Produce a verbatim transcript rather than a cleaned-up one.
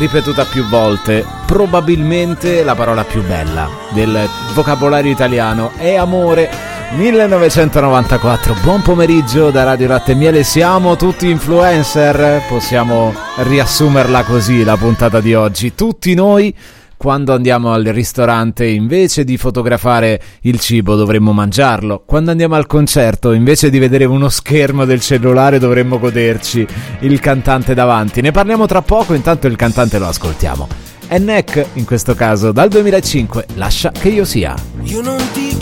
ripetuta più volte, probabilmente la parola più bella del vocabolario italiano è amore. millenovecentonovantaquattro, buon pomeriggio da Radio Latte e Miele, siamo tutti influencer, possiamo riassumerla così la puntata di oggi. Tutti noi, quando andiamo al ristorante, invece di fotografare il cibo dovremmo mangiarlo. Quando andiamo al concerto, invece di vedere uno schermo del cellulare, dovremmo goderci il cantante davanti. Ne parliamo tra poco, intanto il cantante lo ascoltiamo. È N E C in questo caso, dal duemilacinque, Lascia che io sia. Io non ti